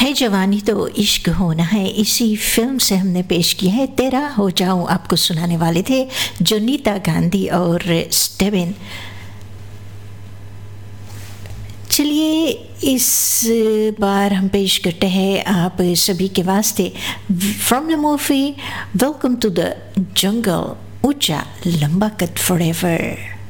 है जवानी तो इश्क होना है, इसी फिल्म से हमने पेश किया है तेरा हो जाऊं। आपको सुनाने वाले थे जोनीता गांधी और स्टेबिन। चलिए इस बार हम पेश करते हैं आप सभी के वास्ते from the movie welcome to the jungle, ऊंचा लंबा कद फॉरएवर।